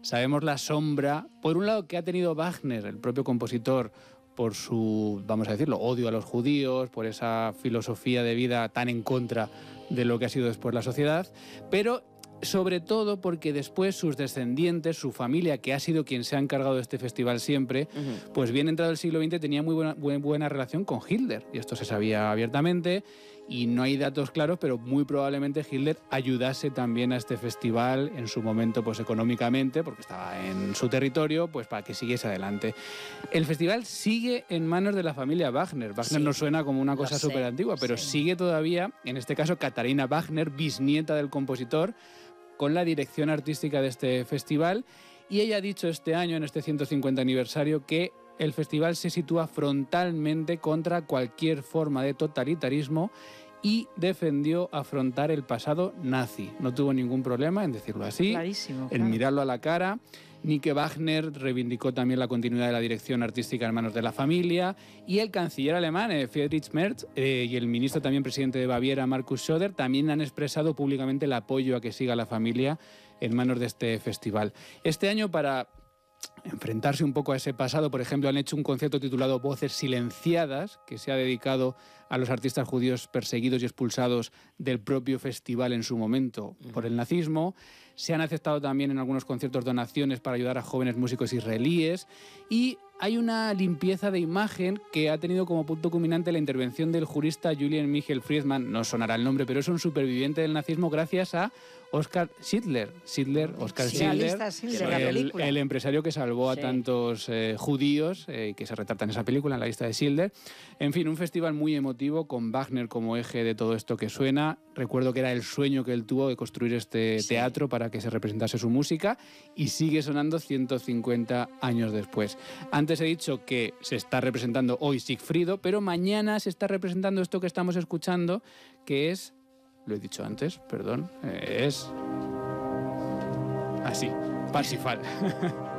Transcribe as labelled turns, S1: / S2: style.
S1: sabemos la sombra, por un lado, que ha tenido Wagner, el propio compositor, por su, vamos a decirlo, odio a los judíos, por esa filosofía de vida tan en contra de lo que ha sido después la sociedad, pero sobre todo porque después sus descendientes, su familia, que ha sido quien se ha encargado de este festival siempre, pues bien entrado el siglo XX tenía muy buena relación con Hitler, y esto se sabía abiertamente, y no hay datos claros, pero muy probablemente Hitler ayudase también a este festival en su momento, pues económicamente, porque estaba en su territorio, pues para que siguiese adelante. El festival sigue en manos de la familia Wagner. Wagner nos suena como una cosa súper antigua, pero sigue todavía, en este caso Katharina Wagner, bisnieta del compositor, con la dirección artística de este festival, y ella ha dicho este año, en este 150 aniversario, que el festival se sitúa frontalmente contra cualquier forma de totalitarismo y defendió afrontar el pasado nazi. No tuvo ningún problema en decirlo así,
S2: clarísimo,
S1: en mirarlo a la cara. Nike Wagner reivindicó también la continuidad de la dirección artística en manos de la familia, y el canciller alemán, Friedrich Merz, y el ministro también presidente de Baviera, Markus Söder, también han expresado públicamente el apoyo a que siga la familia en manos de este festival. Este año, para enfrentarse un poco a ese pasado, por ejemplo, han hecho un concierto titulado Voces Silenciadas, que se ha dedicado a los artistas judíos perseguidos y expulsados del propio festival en su momento por el nazismo. Se han aceptado también en algunos conciertos donaciones para ayudar a jóvenes músicos israelíes, y hay una limpieza de imagen que ha tenido como punto culminante la intervención del jurista Julian Michael Friedman, no sonará el nombre, pero es un superviviente del nazismo, gracias a Oskar Schindler, el empresario que salvó a tantos judíos, que se retrata en esa película, en la lista de Schindler. En fin, un festival muy emotivo, con Wagner como eje de todo esto que suena. Recuerdo que era el sueño que él tuvo de construir este teatro para que se representase su música, y sigue sonando 150 años después. Antes he dicho que se está representando hoy Sigfrido, pero mañana se está representando esto que estamos escuchando, que es, lo he dicho antes, perdón, es así, Parsifal.